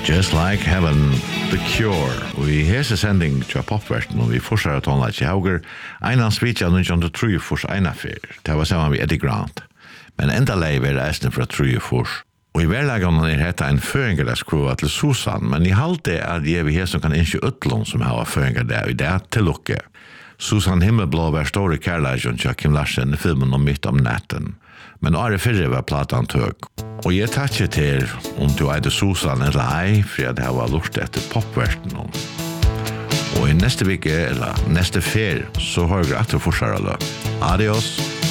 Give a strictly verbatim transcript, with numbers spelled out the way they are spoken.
Just Like Heaven, The Cure. Og i hese sending til popverten, og vi fortsatt at håndla til Hauger, einan svitja nitjan tre fors einafer. Det var sammen med Eddie Grant. Men enda lei var reisende fra tre fors. Og i verlegene er hetta en føringerdagskrua til Susan, men i halte er det vi her som kan innskje utlån som har føringer der i det til lukke. Susan Himmelblå var store kærleisjon til Kim Larsen i filmen om Mitt om natten. Men året fyrre var platan tøk. Og jeg takkje til om du eide Susan eller ei, for jeg har lurt etter popverten om. Og i neste vike, eller neste fer, så har jeg etter forsvaret. Adios!